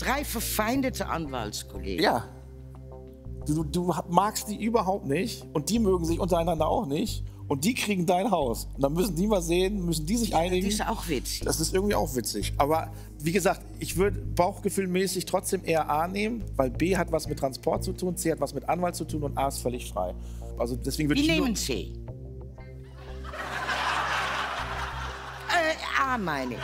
3 verfeindete Anwaltskollegen. Ja. Du magst die überhaupt nicht und die mögen sich untereinander auch nicht und die kriegen dein Haus. Und dann müssen die mal sehen, müssen die sich einigen. Das ist auch witzig. Das ist irgendwie auch witzig. Aber wie gesagt, ich würde bauchgefühlmäßig trotzdem eher A nehmen, weil B hat was mit Transport zu tun, C hat was mit Anwalt zu tun und A ist völlig frei. Also deswegen würde Wie ich nehmen C? A meine ich.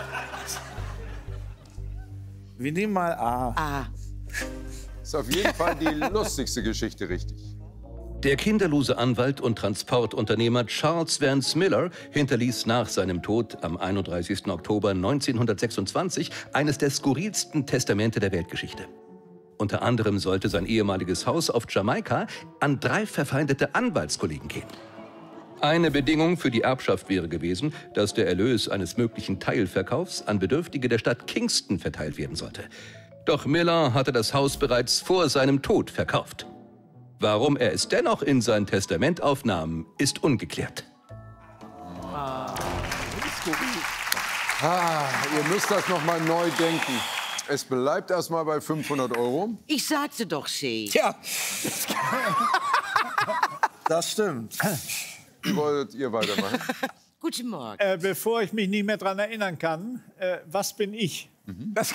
Wir nehmen mal A. A. Ist auf jeden Fall die lustigste Geschichte richtig. Der kinderlose Anwalt und Transportunternehmer Charles Vance Miller hinterließ nach seinem Tod am 31. Oktober 1926 eines der skurrilsten Testamente der Weltgeschichte. Unter anderem sollte sein ehemaliges Haus auf Jamaika an 3 verfeindete Anwaltskollegen gehen. Eine Bedingung für die Erbschaft wäre gewesen, dass der Erlös eines möglichen Teilverkaufs an Bedürftige der Stadt Kingston verteilt werden sollte. Doch Miller hatte das Haus bereits vor seinem Tod verkauft. Warum er es dennoch in sein Testament aufnahm, ist ungeklärt. Ihr müsst das noch mal neu denken. Es bleibt erstmal bei 500 €. Ich sagte doch C. Tja, das stimmt. Wie wollt ihr weitermachen? Guten Morgen. Bevor ich mich nicht mehr daran erinnern kann, was bin ich? Das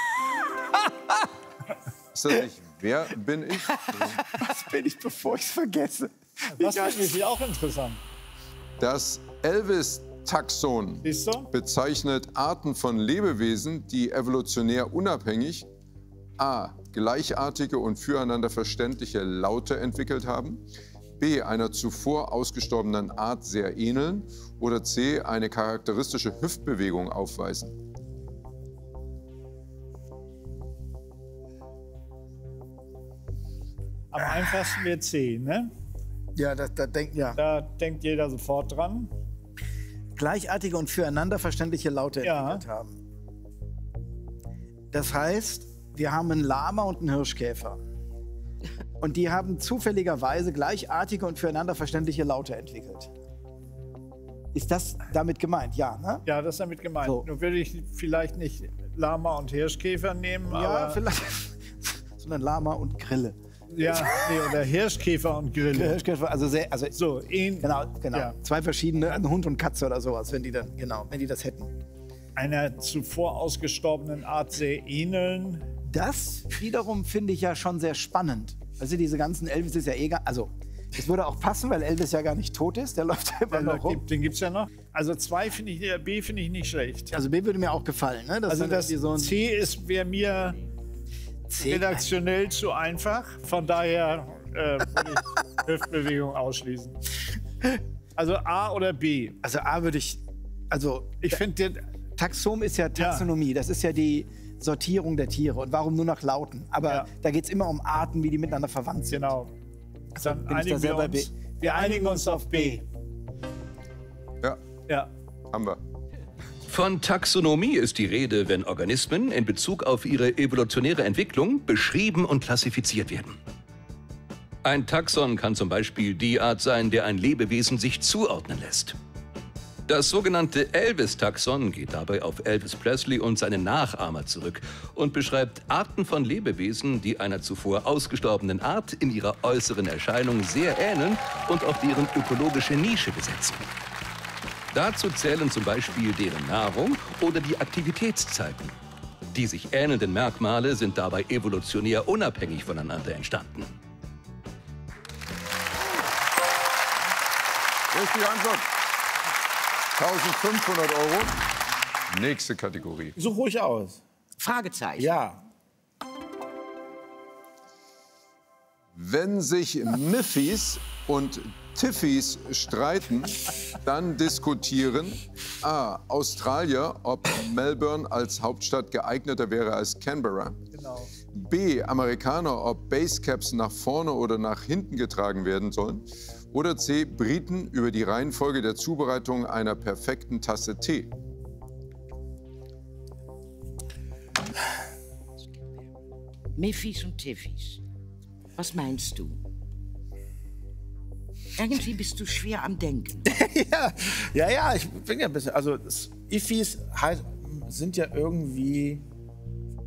Ist das nicht, wer bin ich? bin ich, bevor ich es vergesse. Das finde ich auch interessant. Das Elvis-Taxon Siehst du? bezeichnet Arten von Lebewesen, die evolutionär unabhängig a. gleichartige und füreinander verständliche Laute entwickelt haben, b. einer zuvor ausgestorbenen Art sehr ähneln oder c. eine charakteristische Hüftbewegung aufweisen. Am einfachsten wird C, ne? Ja, da denkt jeder sofort dran. gleichartige und füreinander verständliche Laute Ja. entwickelt haben. Das heißt, wir haben einen Lama und einen Hirschkäfer. Und die haben zufälligerweise gleichartige und füreinander verständliche Laute entwickelt. Ist das damit gemeint? Ja, ne? Ja, das ist damit gemeint. So. Nur würde ich vielleicht nicht Lama und Hirschkäfer nehmen, Ja, aber vielleicht. Sondern Lama und Grille. ja, nee, oder Hirschkäfer und Grille. Hirschkäfer, also sehr, also So, genau. Ja. Zwei verschiedene, ein Hund und Katze oder sowas, wenn die dann, genau, wenn die das hätten. einer zuvor ausgestorbenen Art sehr ähneln. Das wiederum finde ich ja schon sehr spannend. Also diese ganzen Elvis ist ja also es würde auch passen, weil Elvis ja gar nicht tot ist, der läuft ja immer noch rum. Den gibt es ja noch. Also B finde ich nicht schlecht. Also B würde mir auch gefallen, ne? Also dann das irgendwie so ein C wäre mir redaktionell zu einfach. Von daher würde ich Hüftbewegung ausschließen. Also A oder B. Also A würde ich, also Ich finde, Taxon ist ja Taxonomie, das ist ja die Sortierung der Tiere und warum nur nach Lauten. Aber Ja. da geht es immer um Arten, wie die miteinander verwandt sind. genau. Dann bin ich da einigen sehr wir bei uns. B. Wir einigen uns auf B. Ja, Ja. haben wir. Von Taxonomie ist die Rede, wenn Organismen in Bezug auf ihre evolutionäre Entwicklung beschrieben und klassifiziert werden. Ein Taxon kann zum Beispiel die Art sein, der ein Lebewesen sich zuordnen lässt. Das sogenannte Elvis-Taxon geht dabei auf Elvis Presley und seine Nachahmer zurück und beschreibt Arten von Lebewesen, die einer zuvor ausgestorbenen Art in ihrer äußeren Erscheinung sehr ähneln und auch deren ökologische Nische besetzen. Dazu zählen zum Beispiel deren Nahrung oder die Aktivitätszeiten. Die sich ähnelnden Merkmale sind dabei evolutionär unabhängig voneinander entstanden. Richtige Antwort. 1500 €. Nächste Kategorie. Such ruhig aus. Fragezeichen. Ja. Wenn sich Miffys und Tiffys streiten, dann diskutieren a. Australier, ob Melbourne als Hauptstadt geeigneter wäre als Canberra. Genau. B. Amerikaner, ob Basecaps nach vorne oder nach hinten getragen werden sollen. Oder C. Briten über die Reihenfolge der Zubereitung einer perfekten Tasse Tee. Miffys und Tiffys. Was meinst du? Irgendwie bist du schwer am Denken. Ja, ich bin ja ein bisschen. Also Iffis sind ja irgendwie